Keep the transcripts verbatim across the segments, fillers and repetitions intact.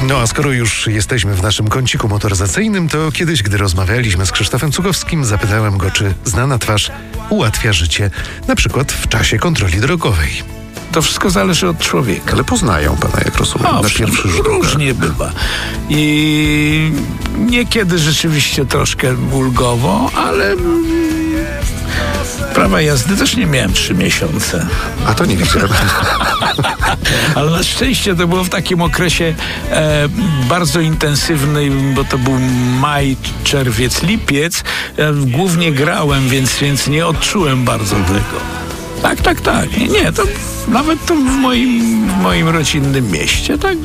No a skoro już jesteśmy w naszym kąciku motoryzacyjnym, to kiedyś, gdy rozmawialiśmy z Krzysztofem Cugowskim, zapytałem go, czy znana twarz ułatwia życie, na przykład w czasie kontroli drogowej. To wszystko zależy od człowieka. Ale poznają pana, jak rozumiem, O, na pierwszy rzut oka. Różnie bywa. I niekiedy rzeczywiście troszkę ulgowo, ale prawa jazdy też nie miałem trzy miesiące. A to nie widziałem. Ale na szczęście to było w takim okresie e, bardzo intensywnym, bo to był maj, czerwiec, lipiec. Ja głównie grałem, więc, więc nie odczułem bardzo mhm. tego. Tak, tak, tak. Nie, nie, to nawet to w moim, w moim rodzinnym mieście, tak.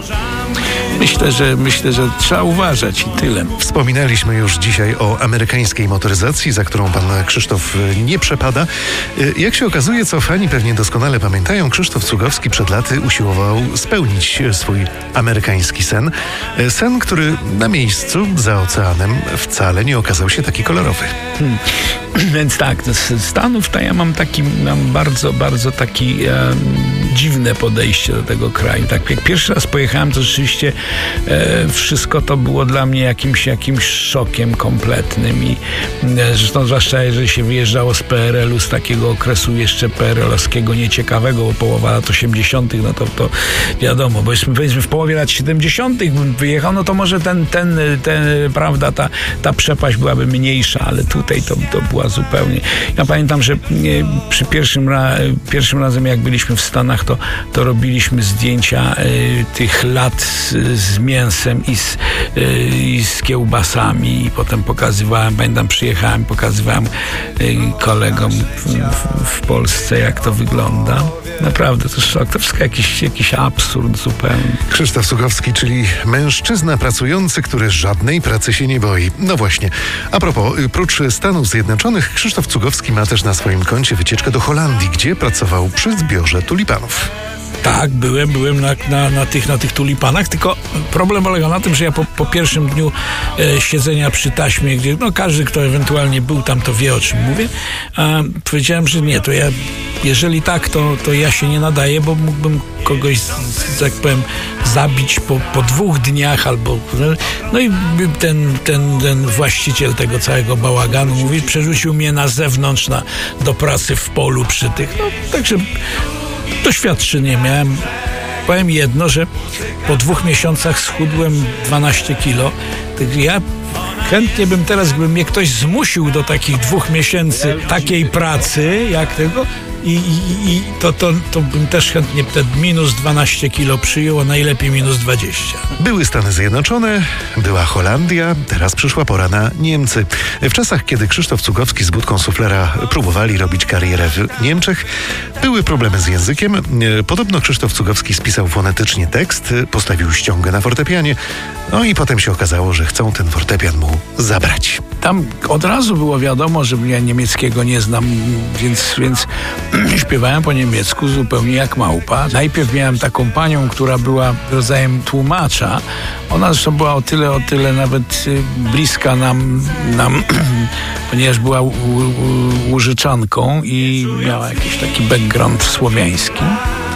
Myślę, że myślę, że trzeba uważać i tyle. Wspominaliśmy już dzisiaj o amerykańskiej motoryzacji, za którą pan Krzysztof nie przepada. Jak się okazuje, co fani pewnie doskonale pamiętają, Krzysztof Cugowski przed laty usiłował spełnić swój amerykański sen. Sen, który na miejscu, za oceanem, wcale nie okazał się taki kolorowy. Hmm. Więc tak, z Stanów to ja mam taki, mam bardzo, bardzo taki e, dziwne podejście do tego kraju. Tak, jak pierwszy raz pojechałem, to rzeczywiście e, wszystko to było dla mnie jakimś, jakimś szokiem kompletnym i e, zresztą zwłaszcza jeżeli się wyjeżdżało z P R L-u, z takiego okresu jeszcze P R L-owskiego nieciekawego, bo połowa lat osiemdziesiątych, no to, to wiadomo, bo powiedzmy w połowie lat siedemdziesiątych bym wyjechał, no to może ten, ten, ten prawda, ta, ta przepaść byłaby mniejsza, ale tutaj to, to była zupełnie. Ja pamiętam, że nie, przy pierwszym, ra, pierwszym razem jak byliśmy w Stanach, to, to robiliśmy zdjęcia y, tych lat z, z mięsem i z, y, i z kiełbasami i potem pokazywałem, pamiętam, przyjechałem, pokazywałem y, kolegom w, w, w Polsce, jak to wygląda. Naprawdę, to szok. To wszystko jakiś, jakiś absurd zupełnie. Krzysztof Cugowski, czyli mężczyzna pracujący, który żadnej pracy się nie boi. No właśnie. A propos, prócz Stanów Zjednoczonych, Krzysztof Cugowski ma też na swoim koncie wycieczkę do Holandii, gdzie pracował przy zbiorze tulipanów. Tak, byłem, byłem na, na, na, tych, na tych tulipanach, tylko problem polega na tym, że ja po, po pierwszym dniu e, siedzenia przy taśmie, gdzie no każdy, kto ewentualnie był tam, to wie, o czym mówię, a powiedziałem, że nie, to ja, jeżeli tak, to, to ja się nie nadaję, bo mógłbym kogoś, tak powiem, zabić po, po dwóch dniach albo... No i ten, ten, ten właściciel tego całego bałaganu mówi, przerzucił mnie na zewnątrz na, do pracy w polu przy tych, no także... Doświadczenie miałem. Powiem jedno, że po dwóch miesiącach schudłem dwanaście kilo. Tak ja chętnie bym teraz, gdyby mnie ktoś zmusił do takich dwóch miesięcy takiej pracy, jak tego, i, i, i to, to, to bym też chętnie te minus dwanaście kilo przyjął, a najlepiej minus dwadzieścia. Były Stany Zjednoczone, była Holandia, teraz przyszła pora na Niemcy. W czasach, kiedy Krzysztof Cugowski z budką suflera próbowali robić karierę w Niemczech, były problemy z językiem. Podobno Krzysztof Cugowski spisał fonetycznie tekst, postawił ściągę na fortepianie, no i potem się okazało, że chcą ten fortepian mu zabrać. Tam od razu było wiadomo, że ja niemieckiego nie znam, więc, więc śpiewałem po niemiecku zupełnie jak małpa. Najpierw miałem taką panią, która była rodzajem tłumacza. Ona zresztą była o tyle, o tyle nawet bliska nam, nam ponieważ była Łużyczanką i miała jakiś taki background słowiański.